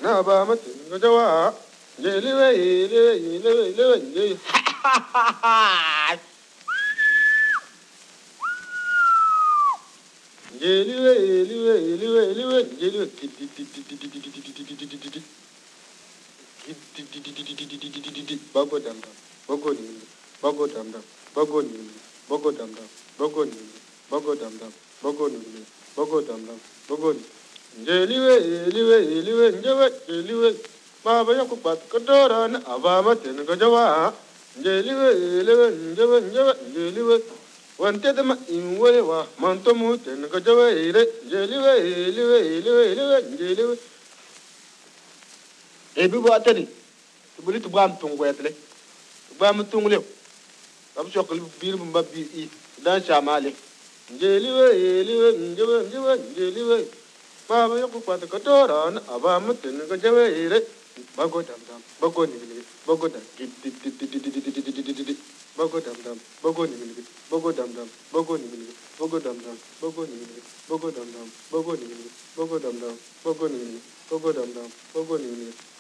Abamat, Gajawa, Jelly, Baba Yakupat Kadoran, Abamat and Gajawa, Jelly, wanted them in Walewa, Montomut and Gajawa, Jelly, Ebi Wateri, to bullet one tongue wetley, Bamatung Lip, I'm chocolate beer Babi, Dan Shamali, Jelly, Baba Yakupat Kadoran, Abamat and Gajawa, Bago Dam Dam, Bago Nibili, Bago Dam, Bago Dam Dam, Bago Nibili, Bago Dam Dam, Bago Nibili, Bago Dam Dam, Bago Nibili, Bago Dam Dam, Bago Nibili, Bago Dam Dam, Bago Nibili, Bago Dam Dam, Bago Nibili,